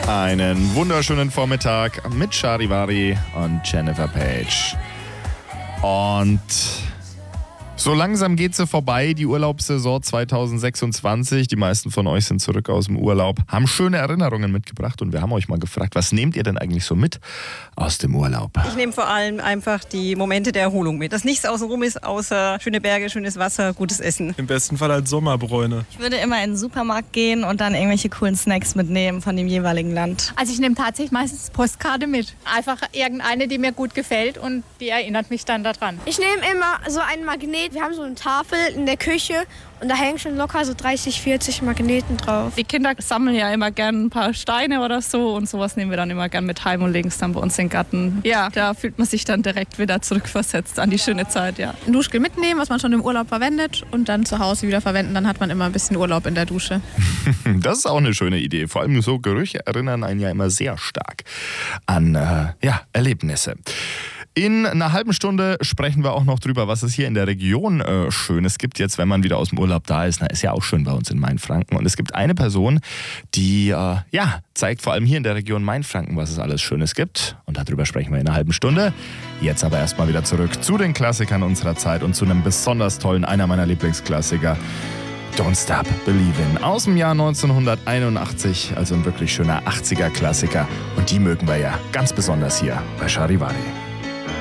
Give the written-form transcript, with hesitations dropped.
Einen wunderschönen Vormittag mit Charivari und Jennifer Page. Und so langsam geht sie vorbei, die Urlaubssaison 2026. Die meisten von euch sind zurück aus dem Urlaub, haben schöne Erinnerungen mitgebracht und wir haben euch mal gefragt, was nehmt ihr denn eigentlich so mit aus dem Urlaub? Ich nehme vor allem einfach die Momente der Erholung mit, dass nichts außenrum ist, außer schöne Berge, schönes Wasser, gutes Essen. Im besten Fall als Sommerbräune. Ich würde immer in den Supermarkt gehen und dann irgendwelche coolen Snacks mitnehmen von dem jeweiligen Land. Also ich nehme tatsächlich meistens Postkarte mit. Einfach irgendeine, die mir gut gefällt und die erinnert mich dann daran. Ich nehme immer so einen Magnet. Wir haben so eine Tafel in der Küche und da hängen schon locker so 30, 40 Magneten drauf. Die Kinder sammeln ja immer gern ein paar Steine oder so und sowas nehmen wir dann immer gern mit heim und legen es dann bei uns in den Garten. Ja, da fühlt man sich dann direkt wieder zurückversetzt an die schöne Zeit, ja. Ein Duschgel mitnehmen, was man schon im Urlaub verwendet und dann zu Hause wieder verwenden. Dann hat man immer ein bisschen Urlaub in der Dusche. Das ist auch eine schöne Idee. Vor allem so Gerüche erinnern einen ja immer sehr stark an Erlebnisse. In einer halben Stunde sprechen wir auch noch drüber, was es hier in der Region Schönes gibt, jetzt wenn man wieder aus dem Urlaub da ist. Na, ist ja auch schön bei uns in Mainfranken. Und es gibt eine Person, die zeigt vor allem hier in der Region Mainfranken, was es alles Schönes gibt. Und darüber sprechen wir in einer halben Stunde. Jetzt aber erstmal wieder zurück zu den Klassikern unserer Zeit und zu einem besonders tollen, einer meiner Lieblingsklassiker, Don't Stop Believin', aus dem Jahr 1981, also ein wirklich schöner 80er-Klassiker. Und die mögen wir ja ganz besonders hier bei Charivari.